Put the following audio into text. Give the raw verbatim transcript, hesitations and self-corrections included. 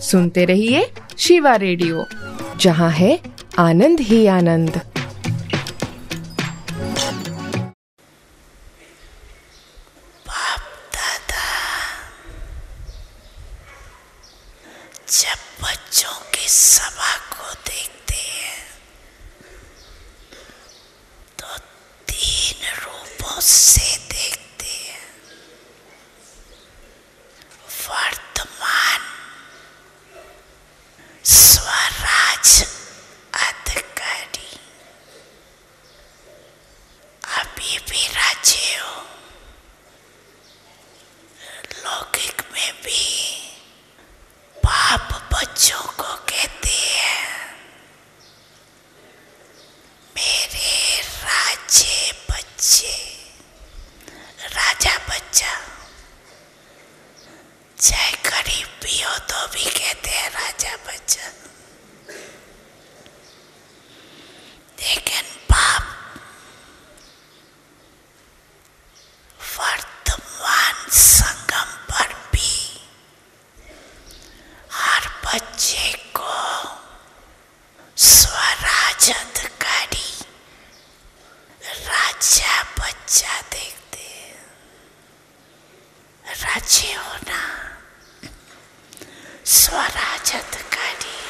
सुनते रहिए शिवा रेडियो, जहाँ है आनंद ही आनंद। जब बच्चों की सभा को देखते हैं तो तीन रूपों से देखते हैं। वर्तमान स्वराज अधिकारी, अभी भी राज्य हो, लौकिक में भी बाप बच्चों को कहते हैं मेरे राजे बच्चे, राजा बच्चा। चाहे गरीब भी हो तो भी कहते हैं राजा बच्चा। लेकिन बाप वर्तमान संगम पर भी हर बच्चे को स्वराज अधिकारी, राजा बच्चा देखते हैं। राज्य होना, स्वराज अधिकारी,